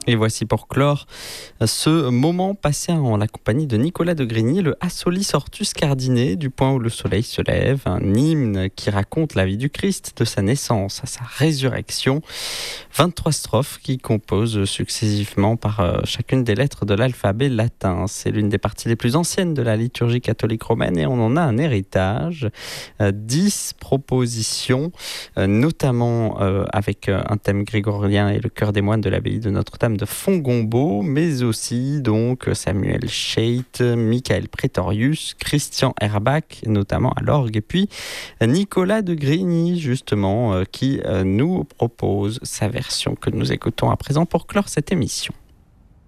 Et voici pour clore ce moment passé en la compagnie de Nicolas de Grigny, le Assolis Ortus Cardine, du point où le soleil se lève, un hymne qui raconte la vie du Christ, de sa naissance à sa résurrection. 23 strophes qui composent successivement par chacune des lettres de l'alphabet latin. C'est l'une des parties les plus anciennes de la liturgie catholique romaine et on en a un héritage. 10 propositions, notamment avec un thème grégorien et le chœur des moines de l'abbaye de Notre-Dame de Fongombault, mais aussi donc Samuel Scheidt, Michael Pretorius, Christian Herbach, notamment à l'orgue, et puis Nicolas de Grigny, justement, qui nous propose sa version que nous écoutons à présent pour clore cette émission.